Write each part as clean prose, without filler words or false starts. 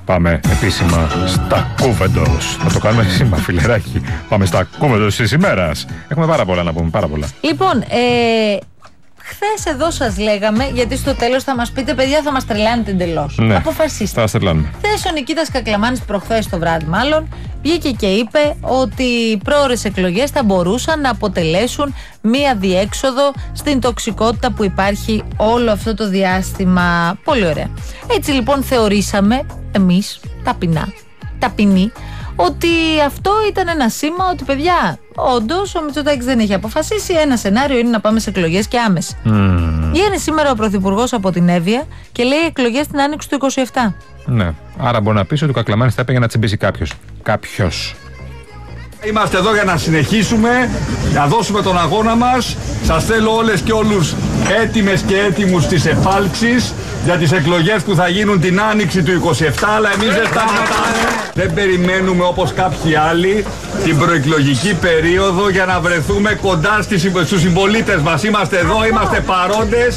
Πάμε επίσημα στα Κούβεντος. Θα το κάνουμε σήμερα, φιλεράκι. Πάμε στα Κούβεντος της ημέρας. Έχουμε πάρα πολλά να πούμε, πάρα πολλά. Λοιπόν, χθες εδώ σας λέγαμε, γιατί στο τέλος θα μας πείτε, παιδιά, θα μας τρελάνετε εντελώς. Ναι, αποφασίστε. θα μας τρελάνουμε. Χθες ο Νικήτας Κακλαμάνης, προχθές το βράδυ μάλλον, βγήκε και είπε ότι οι πρόορες εκλογές θα μπορούσαν να αποτελέσουν μία διέξοδο στην τοξικότητα που υπάρχει όλο αυτό το διάστημα. Πολύ ωραία. Έτσι λοιπόν θεωρήσαμε εμείς, ταπεινοί, ότι αυτό ήταν ένα σήμα ότι, παιδιά, όντως ο Μητσοτάκης δεν έχει αποφασίσει. Ένα σενάριο είναι να πάμε σε εκλογές και άμεσα. Βγαίνει σήμερα ο Πρωθυπουργός από την Εύβοια και λέει εκλογές την άνοιξη του 27. Ναι. Άρα μπορεί να πεις ότι ο Κακλαμάνης θα έπαιρνε να τσιμπήσει κάποιος. Είμαστε εδώ για να συνεχίσουμε, να δώσουμε τον αγώνα μας. Σας θέλω όλες και όλους έτοιμες και έτοιμους στις εφάλξεις για τις εκλογές που θα γίνουν την άνοιξη του 27, αλλά εμείς δεν σταματάμε. Δεν περιμένουμε όπως κάποιοι άλλοι την προεκλογική περίοδο για να βρεθούμε κοντά στους συμπολίτες μας. Είμαστε εδώ, είμαστε παρόντες.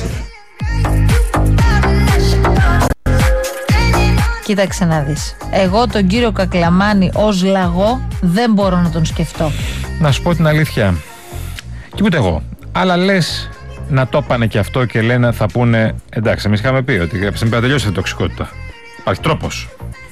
Κοίταξε να δεις. Εγώ τον κύριο Κακλαμάνη ως λαγό δεν μπορώ να τον σκεφτώ. Να σου πω την αλήθεια. Και ούτε εγώ. Αλλά λες να το πάνε και αυτό και λένε, θα πούνε, εντάξει, εμείς είχαμε πει ότι πρέπει να τελειώσει η τοξικότητα. Υπάρχει τρόπος.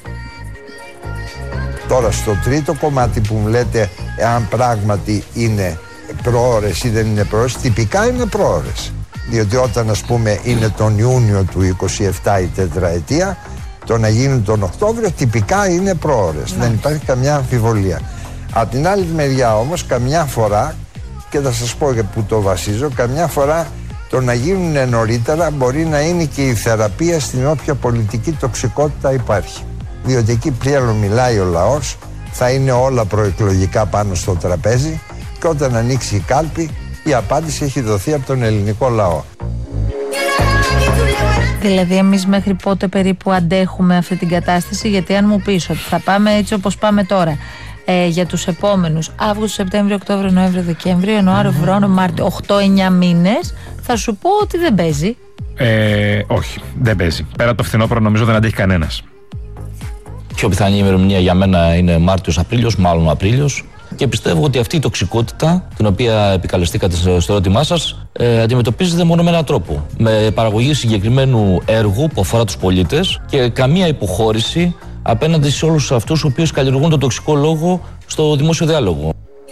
Τώρα στο τρίτο κομμάτι που μου λέτε, εάν πράγματι είναι προώρες ή δεν είναι προώρες, τυπικά είναι προώρες. Διότι όταν, ας πούμε, είναι τον Ιούνιο του 27 η τετραετία, το να γίνουν τον Οκτώβριο τυπικά είναι προώρες. Δεν υπάρχει καμιά αμφιβολία. Από την άλλη μεριά όμως, καμιά φορά, και θα σας πω για που το βασίζω, καμιά φορά το να γίνουν νωρίτερα μπορεί να είναι και η θεραπεία στην όποια πολιτική τοξικότητα υπάρχει. Διότι εκεί πλέον μιλάει ο λαός, θα είναι όλα προεκλογικά πάνω στο τραπέζι και όταν ανοίξει η κάλπη η απάντηση έχει δοθεί από τον ελληνικό λαό. Δηλαδή εμείς μέχρι πότε περίπου αντέχουμε αυτή την κατάσταση? Γιατί αν μου πεις ότι θα πάμε έτσι όπως πάμε τώρα για τους επόμενους Αύγουστο, Σεπτέμβριο, Οκτώβριο, Νοέμβριο, Δεκέμβριο, Ιανουάριο, Φεβρουάριο, Μάρτιο, 8-9 μήνες, θα σου πω ότι δεν παίζει. Όχι, δεν παίζει. Πέρα από το φθινόπωρο νομίζω δεν αντέχει κανένας. Πιο πιθανή ημερομηνία για μένα είναι Μάρτιος-Απρίλιος, μάλλον Απρίλιος. Και πιστεύω ότι αυτή η τοξικότητα, την οποία επικαλεστήκατε στο ερώτημά σας, αντιμετωπίζεται μόνο με έναν τρόπο. Με παραγωγή συγκεκριμένου έργου που αφορά τους πολίτες και καμία υποχώρηση απέναντι σε όλους αυτούς οι οποίοι καλλιεργούν τον τοξικό λόγο στο δημόσιο διάλογο.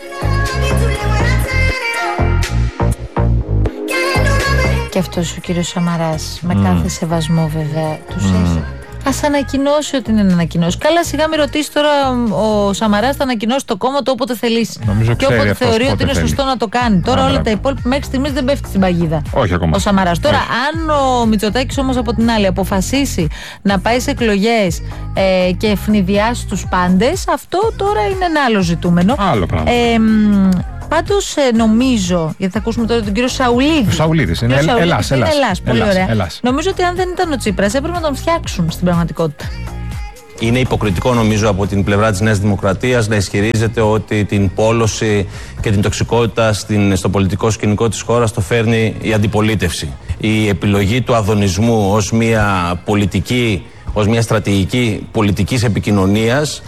Και αυτός ο κύριος Σαμαράς, με κάθε σεβασμό βέβαια, τους έχει. Ας ανακοινώσει ό,τι είναι να ανακοινώσει. Καλά, σιγά μην ρωτήσει τώρα ο Σαμαράς, θα ανακοινώσει το κόμμα του όποτε θελήσει. Και όποτε θεωρεί ότι είναι σωστό να το κάνει. Τώρα όλα τα υπόλοιπα μέχρι στιγμής δεν πέφτει στην παγίδα. Όχι ακόμα. Ο Σαμαράς. Τώρα, αν ο Μητσοτάκης όμως από την άλλη αποφασίσει να πάει σε εκλογές και ευνηδιάσει τους πάντες, αυτό τώρα είναι ένα άλλο ζητούμενο. Άλλο πράγμα. Πάντως νομίζω, γιατί θα ακούσουμε τώρα τον κύριο Σαουλίδη. Ο Σαουλίδης είναι Ελλάς. Πολύ ωραία. Νομίζω ότι αν δεν ήταν ο Τσίπρας έπρεπε να τον φτιάξουν στην πραγματικότητα. Είναι υποκριτικό νομίζω από την πλευρά της Νέας Δημοκρατίας να ισχυρίζεται ότι την πόλωση και την τοξικότητα στο πολιτικό σκηνικό της χώρας το φέρνει η αντιπολίτευση. Η επιλογή του αδωνισμού ως μια πολιτική, ως μια στρατηγική πολιτικής επικοινωνίας